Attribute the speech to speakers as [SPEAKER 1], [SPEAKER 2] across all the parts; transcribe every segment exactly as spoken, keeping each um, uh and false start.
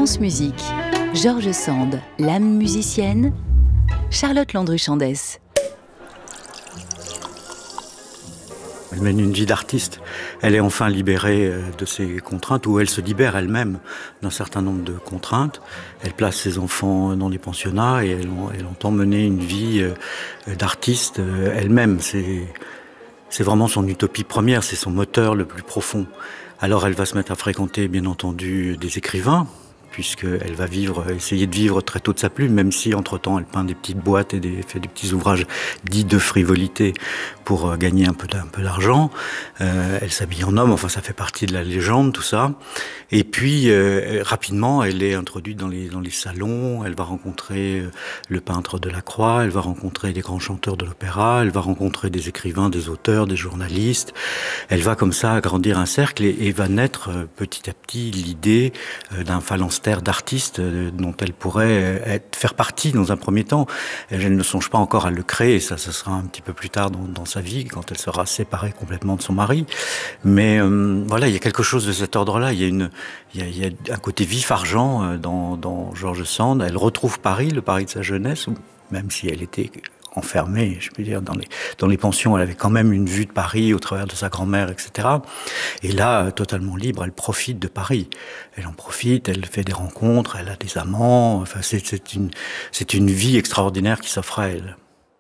[SPEAKER 1] France Musique, George Sand, l'âme musicienne, Charlotte Landru-Chandès.
[SPEAKER 2] Elle mène une vie d'artiste. Elle est enfin libérée de ses contraintes, ou elle se libère elle-même d'un certain nombre de contraintes. Elle place ses enfants dans des pensionnats et elle, elle entend mener une vie d'artiste elle-même. C'est, c'est vraiment son utopie première, c'est son moteur le plus profond. Alors elle va se mettre à fréquenter, bien entendu, des écrivains, puisqu'elle va vivre, essayer de vivre très tôt de sa plume, même si entre-temps elle peint des petites boîtes et des, fait des petits ouvrages dits de frivolité pour gagner un peu, un peu d'argent. Euh, elle s'habille en homme, enfin ça fait partie de la légende, tout ça. Et puis euh, rapidement, elle est introduite dans les, dans les salons, elle va rencontrer le peintre Delacroix, elle va rencontrer des grands chanteurs de l'opéra, elle va rencontrer des écrivains, des auteurs, des journalistes. Elle va comme ça agrandir un cercle et, et va naître petit à petit l'idée d'un phalanstère d'artistes dont elle pourrait être, faire partie dans un premier temps. Elle ne songe pas encore à le créer, ça, ça sera un petit peu plus tard dans, dans sa vie, quand elle sera séparée complètement de son mari. Mais euh, voilà, il y a quelque chose de cet ordre-là. Il y a, une, il y a, il y a un côté vif-argent dans, dans George Sand. Elle retrouve Paris, le Paris de sa jeunesse, même si elle était enfermée, je peux dire, dans les, dans les pensions, elle avait quand même une vue de Paris au travers de sa grand-mère, et cetera. Et là, totalement libre, elle profite de Paris. Elle en profite, elle fait des rencontres, elle a des amants. Enfin, c'est, c'est une, c'est une vie extraordinaire qui s'offre à elle.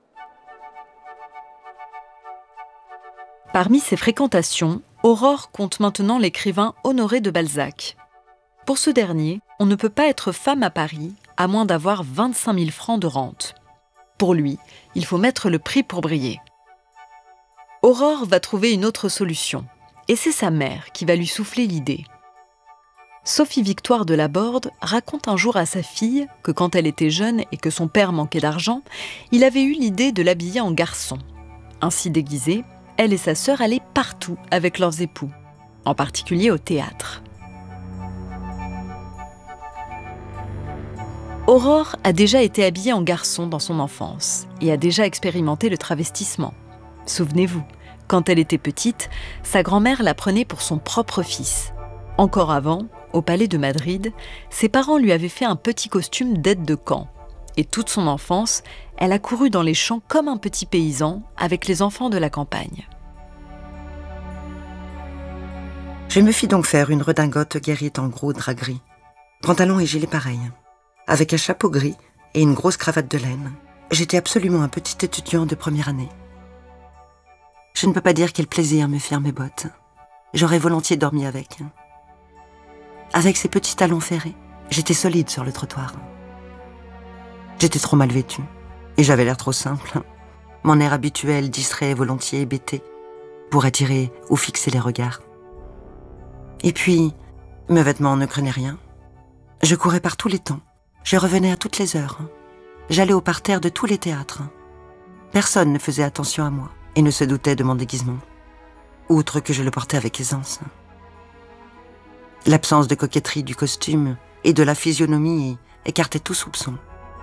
[SPEAKER 3] Parmi ses fréquentations, Aurore compte maintenant l'écrivain Honoré de Balzac. Pour ce dernier, on ne peut pas être femme à Paris à moins d'avoir vingt-cinq mille francs de rente. Pour lui, il faut mettre le prix pour briller. Aurore va trouver une autre solution, et c'est sa mère qui va lui souffler l'idée. Sophie Victoire de Laborde raconte un jour à sa fille que quand elle était jeune et que son père manquait d'argent, il avait eu l'idée de l'habiller en garçon. Ainsi déguisée, elle et sa sœur allaient partout avec leurs époux, en particulier au théâtre. Aurore a déjà été habillée en garçon dans son enfance et a déjà expérimenté le travestissement. Souvenez-vous, quand elle était petite, sa grand-mère la prenait pour son propre fils. Encore avant, au palais de Madrid, ses parents lui avaient fait un petit costume d'aide de camp. Et toute son enfance, elle a couru dans les champs comme un petit paysan avec les enfants de la campagne.
[SPEAKER 4] Je me fis donc faire une redingote guérie en gros drap gris, pantalon et gilet pareil, avec un chapeau gris et une grosse cravate de laine. J'étais absolument un petit étudiant de première année. Je ne peux pas dire quel plaisir me firent mes bottes. J'aurais volontiers dormi avec. Avec ces petits talons ferrés, j'étais solide sur le trottoir. J'étais trop mal vêtue, et j'avais l'air trop simple. Mon air habituel, distrait, volontiers hébété, pour attirer ou fixer les regards. Et puis, mes vêtements ne craignaient rien. Je courais par tous les temps. Je revenais à toutes les heures. J'allais au parterre de tous les théâtres. Personne ne faisait attention à moi et ne se doutait de mon déguisement, outre que je le portais avec aisance. L'absence de coquetterie du costume et de la physionomie écartait tout soupçon.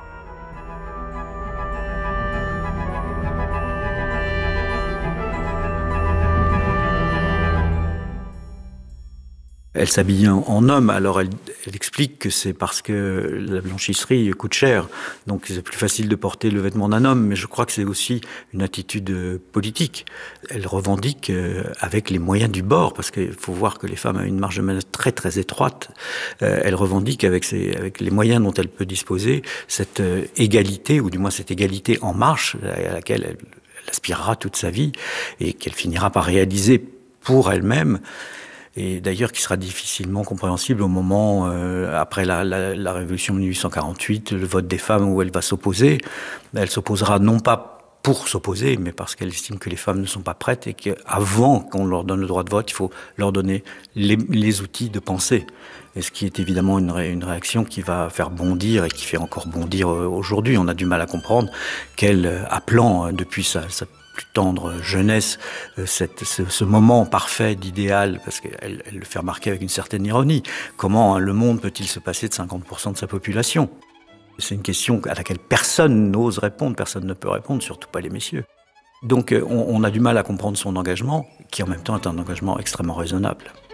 [SPEAKER 2] Elle s'habille en, en homme, alors elle, elle explique que c'est parce que la blanchisserie coûte cher, donc c'est plus facile de porter le vêtement d'un homme, mais je crois que c'est aussi une attitude politique. Elle revendique avec les moyens du bord, parce qu'il faut voir que les femmes ont une marge de manœuvre très très étroite, elle revendique avec, ses, avec les moyens dont elle peut disposer cette égalité, ou du moins cette égalité en marche, à laquelle elle, elle aspirera toute sa vie, et qu'elle finira par réaliser pour elle-même, et d'ailleurs qui sera difficilement compréhensible au moment, euh, après la, la, la Révolution de mille huit cent quarante-huit, le vote des femmes où elle va s'opposer. Elle s'opposera non pas pour s'opposer, mais parce qu'elle estime que les femmes ne sont pas prêtes et qu'avant qu'on leur donne le droit de vote, il faut leur donner les, les outils de pensée. Et ce qui est évidemment une, ré, une réaction qui va faire bondir et qui fait encore bondir aujourd'hui. On a du mal à comprendre qu'elle, appelant depuis sa, sa plus tendre jeunesse, cette, ce, ce moment parfait d'idéal, parce qu'elle elle le fait remarquer avec une certaine ironie. Comment hein, le monde peut-il se passer de cinquante pour cent de sa population ? C'est une question à laquelle personne n'ose répondre, personne ne peut répondre, surtout pas les messieurs. Donc on, on a du mal à comprendre son engagement, qui en même temps est un engagement extrêmement raisonnable.